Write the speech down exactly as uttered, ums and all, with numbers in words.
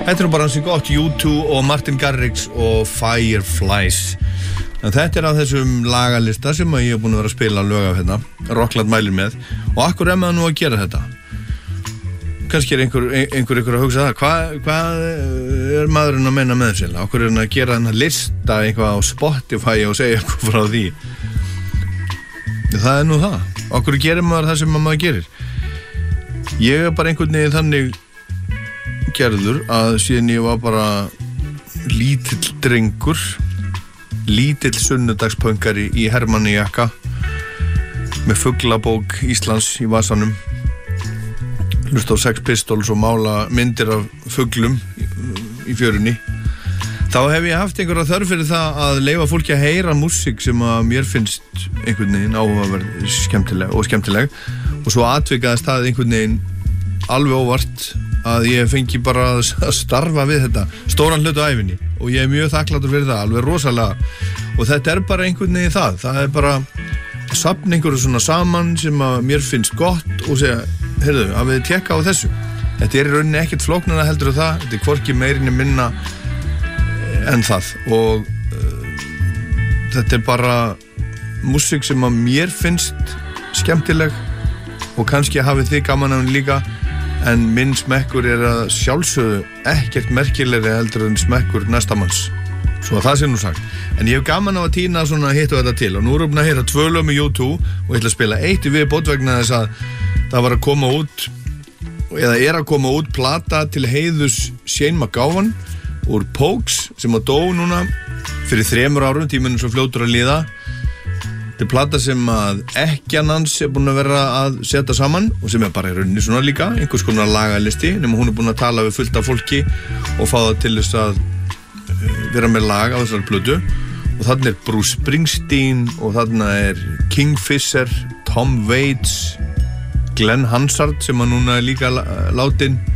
Þetta er bara hansi gott, U two og Martin Garrix og Fireflies. En þetta er af þessum lagalista sem ég hef búin að vera að spila lög af hérna, Rockland mælir með. Og akkur er maður nú að gera þetta? Kannski er einhver, einhver ykkur að hugsa það, hvað, hvað er maðurinn að meina með þessu? Akkur er hann að gera hann að lista eitthvað á Spotify og segja eitthvað frá því? Það er nú það. Akkur gerir maður það sem maður gerir? Ég er bara einhvern veginn þannig gerður að síðan ég var bara lítill drengur, lítill sunnudagspöngari í hermannijakka með fuglabók Íslands í vasanum, hlusta á Sex Pistols og mála myndir af fuglum í fjörunni. Þá hef ég haft einhverja þörf fyrir það að leyfa fólki að heyra músík sem að mér finnst einhvern veginn áhugaverð skemmtileg og skemmtileg og svo atvikaðist það einhvern veginn alveg óvart að ég fengi bara að starfa við þetta stóran hlutu á ævinni og ég er mjög þakklátur fyrir það, alveg rosalega og þetta er bara einhvern veginn það það er bara að safna einhverju svona saman sem að mér finnst gott og segja, heyrðu, að við tekka á þessu þetta er í rauninni ekkert flóknara heldur en það, þetta er hvorki meirinni minna en það og uh, þetta er bara músík sem að mér finnst skemmtileg og kannski hafið þið gaman af henni líka en minn smekkur er að sjálfsögðu ekkert merkilegri heldur en smekkur næstamanns svo að það sé nú sagt en ég hef gaman á að tína svona hitt og þetta til og nú erum við að heyra tvö lög með U two og ég ætla að spila eitt í viðbót vegna þess að það var að koma út eða er að koma út plata til heiðus Shane McGowan úr Pogues sem að dó núna fyrir þremur árum, tíminn svo fljótur að líða þetta er plata sem að ekkjan hans er búin að vera að setja saman og sem er bara í rauninni svona líka einhvers konar lagalisti nema hún er búin að tala við fullt af fólki og fá það til þess að vera með lag á þessar plötu og þarna er Bruce Springsteen og þarna er Kingfisher, Tom Waits, Glenn Hansard sem að núna er líka látin